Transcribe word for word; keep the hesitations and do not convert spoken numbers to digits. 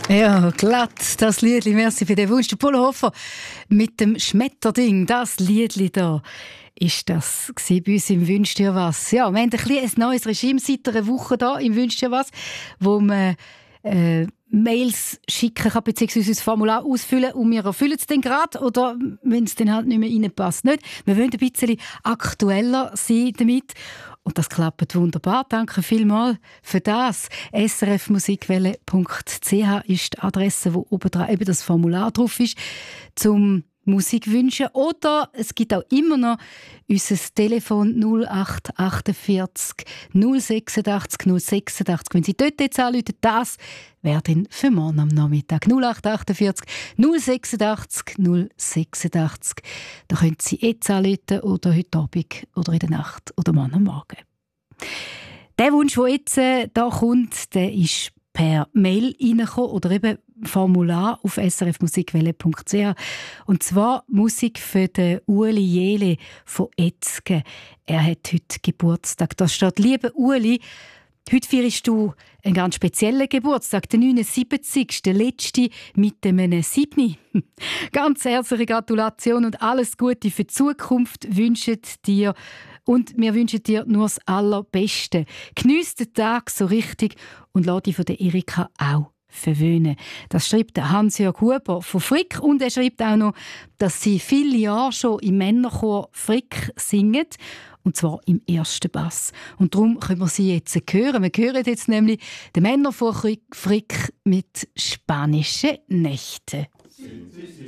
Ja, glatt, das Liedli, merci für den Wunsch. Der Polo Hofer mit dem Schmetterding, das Liedli da, ist das bei uns im «Wünsch dir was». Ja, wir haben ein, bisschen ein neues Regime seit einer Woche da im «Wünsch dir was», wo man äh, Mails schicken kann, beziehungsweise das Formular ausfüllen und wir erfüllen es dann gerade oder wenn es dann halt nicht mehr reinpasst. Nicht. Wir wollen ein bisschen aktueller sein damit. Und das klappt wunderbar. Danke vielmals für das. s r f musikwelle punkt c h ist die Adresse, wo oben dran eben das Formular drauf ist, zum Musik wünschen. Oder es gibt auch immer noch unser Telefon null acht achtundvierzig null sechsundachtzig null sechsundachtzig. Wenn Sie dort jetzt anrufen, das wäre dann für morgen am Nachmittag. null acht achtundvierzig null sechsundachtzig null sechsundachtzig. Da können Sie jetzt anrufen oder heute Abend oder in der Nacht oder morgen am Morgen. Der Wunsch, der jetzt äh, da kommt, der ist per Mail reingekommen oder eben Formular auf s r f musikwelle punkt c h. Und zwar Musik für den Ueli Jele von Etzgen. Er hat heute Geburtstag. Da steht: «Liebe Ueli, heute feierst du einen ganz speziellen Geburtstag, den neunundsiebzigsten der letzte mit einem Siebni. Ganz herzliche Gratulation und alles Gute für die Zukunft wünschen dir. Und wir wünschen dir nur das Allerbeste. Geniess den Tag so richtig und lass dich von der Erika auch verwöhnen.» Das schreibt der Hans-Jörg Huber von Frick. Und er schreibt auch noch, dass sie viele Jahre schon im Männerchor Frick singen. Und zwar im ersten Bass. Und darum können wir sie jetzt hören. Wir hören jetzt nämlich den Männerchor Frick mit «Spanische Nächte». Sí, sí, sí.